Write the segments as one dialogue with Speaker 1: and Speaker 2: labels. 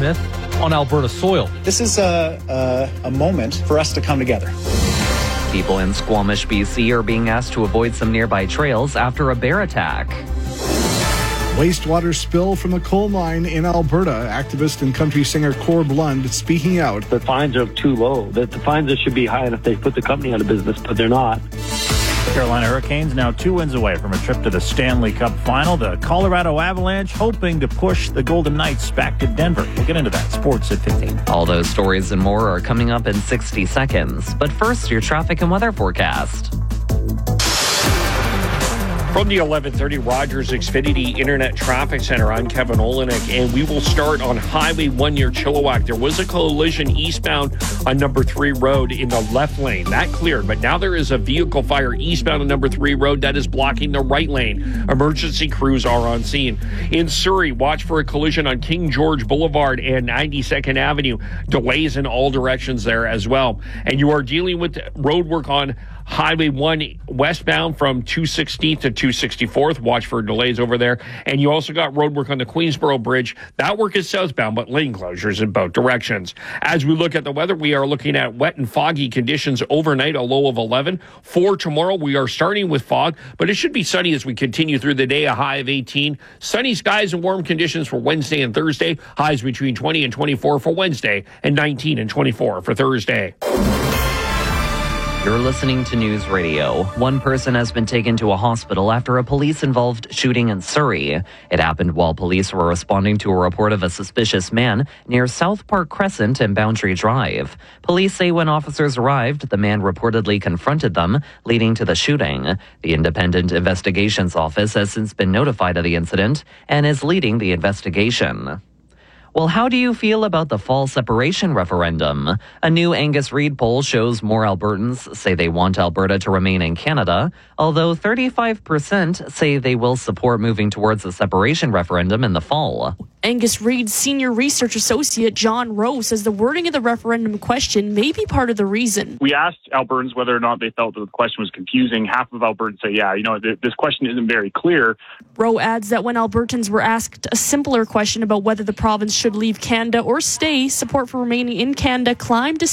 Speaker 1: Smith on Alberta soil.
Speaker 2: This is a moment for us to come together.
Speaker 3: People in Squamish, BC are being asked to avoid some nearby trails after a bear attack.
Speaker 4: Wastewater spill from a coal mine in Alberta. Activist and country singer Corb Lund speaking out.
Speaker 5: The fines are too low. The fines should be high enough they put the company out of business, but they're not.
Speaker 6: Carolina Hurricanes now 2 wins away from a trip to the Stanley Cup final. The Colorado Avalanche hoping to push the Golden Knights back to Denver. We'll get into that. Sports at 15.
Speaker 3: All those stories and more are coming up in 60 seconds. But first, your traffic and weather forecast.
Speaker 7: From the 1130 Rogers Xfinity Internet Traffic Center, I'm Kevin Olenek, and we will start on Highway 1 near Chilliwack. There was a collision eastbound on number 3 Road in the left lane. That cleared, but now there is a vehicle fire eastbound on number 3 Road that is blocking the right lane. Emergency crews are on scene. In Surrey, watch for a collision on King George Boulevard and 92nd Avenue. Delays in all directions there as well. And you are dealing with road work on Highway 1 westbound from 216th to 264th. Watch for delays over there. And you also got road work on the Queensboro Bridge. That work is southbound, but lane closures in both directions. As we look at the weather, we are looking at wet and foggy conditions overnight, a low of 11. For tomorrow, we are starting with fog, but it should be sunny as we continue through the day, a high of 18. Sunny skies and warm conditions for Wednesday and Thursday. Highs between 20 and 24 for Wednesday and 19 and 24 for Thursday.
Speaker 3: You're listening to News Radio. One person has been taken to a hospital after a police-involved shooting in Surrey. It happened while police were responding to a report of a suspicious man near South Park Crescent and Boundary Drive. Police say when officers arrived, the man reportedly confronted them, leading to the shooting. The Independent Investigations Office has since been notified of the incident and is leading the investigation. Well, how do you feel about the fall separation referendum? A new Angus Reid poll shows more Albertans say they want Alberta to remain in Canada, although 35% say they will support moving towards a separation referendum in the fall.
Speaker 8: Angus Reid's senior research associate John Rowe says the wording of the referendum question may be part of the reason.
Speaker 9: We asked Albertans whether or not they felt that the question was confusing. Half of Albertans say, yeah, this question isn't very clear.
Speaker 8: Rowe adds that when Albertans were asked a simpler question about whether the province should leave Canada or stay, support for remaining in Canada climbed to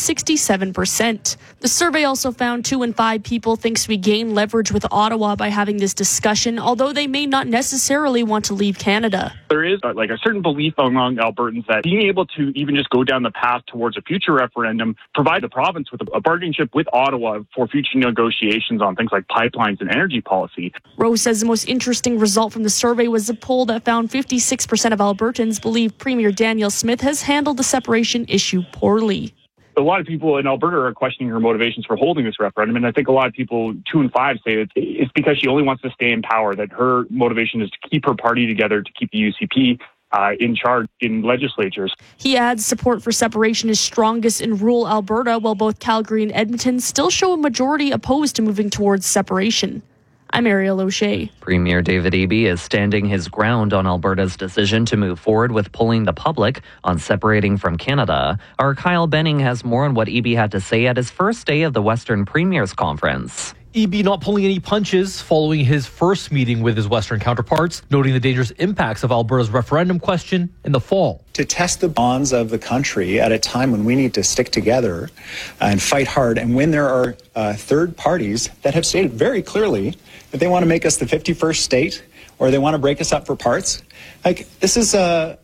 Speaker 8: 67%. The survey also found 2 in 5 people thinks we gain leverage with Ottawa by having this discussion, although they may not necessarily want to leave Canada.
Speaker 9: There is a certain belief among Albertans that being able to even just go down the path towards a future referendum, provide the province with a bargaining chip with Ottawa for future negotiations on things like pipelines and energy policy.
Speaker 8: Rose says the most interesting result from the survey was a poll that found 56% of Albertans believe Premier Danielle Smith has handled the separation issue poorly.
Speaker 9: A lot of people in Alberta are questioning her motivations for holding this referendum, and I think a lot of people, 2 in 5, say that it's because she only wants to stay in power, that her motivation is to keep her party together, to keep the UCP in charge in legislatures. He
Speaker 8: adds support for separation is strongest in rural Alberta, while both Calgary and Edmonton still show a majority opposed to moving towards separation. I'm Ariel O'Shea.
Speaker 3: Premier David Eby is standing his ground on Alberta's decision to move forward with pulling the public on separating from Canada. Our Kyle Benning has more on what Eby had to say at his first day of the Western Premiers Conference.
Speaker 1: Eby not pulling any punches following his first meeting with his Western counterparts, noting the dangerous impacts of Alberta's referendum question in the fall.
Speaker 2: To test the bonds of the country at a time when we need to stick together and fight hard, and when there are third parties that have stated very clearly that they want to make us the 51st state or they want to break us up for parts, this is a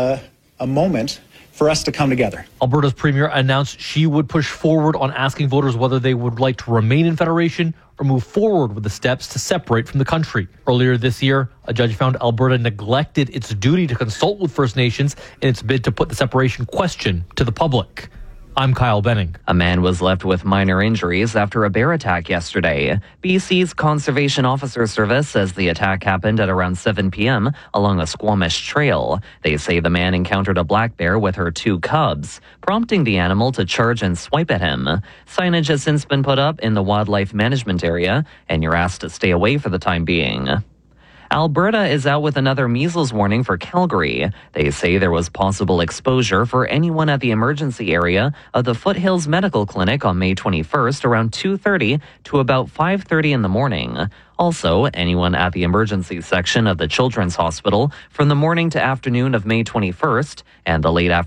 Speaker 2: moment for us to come together.
Speaker 1: Alberta's premier announced she would push forward on asking voters whether they would like to remain in federation or move forward with the steps to separate from the country. Earlier this year, a judge found Alberta neglected its duty to consult with First Nations in its bid to put the separation question to the public. I'm Kyle Benning.
Speaker 3: A man was left with minor injuries after a bear attack yesterday. BC's Conservation Officer Service says the attack happened at around 7 p.m. along a Squamish trail. They say the man encountered a black bear with her 2 cubs, prompting the animal to charge and swipe at him. Signage has since been put up in the wildlife management area, and you're asked to stay away for the time being. Alberta is out with another measles warning for Calgary. They say there was possible exposure for anyone at the emergency area of the Foothills Medical Clinic on May 21st around 2:30 to about 5:30 in the morning. Also, anyone at the emergency section of the Children's Hospital from the morning to afternoon of May 21st and the late afternoon